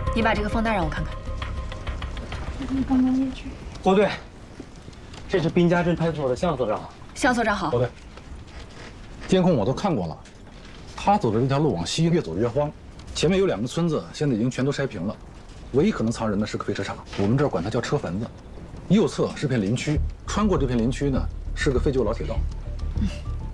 你把这个放大让我看看。 你帮忙列举。 侯队，这是滨家镇派出所的向所长。 向所长好。 侯队，监控我都看过了，他走的这条路往西越走越荒，前面有2个村子，现在已经全都筛平了，唯一可能藏人的是个废车场，我们这儿管它叫车坟子。右侧是片林区，穿过这片林区呢是个废旧老铁道。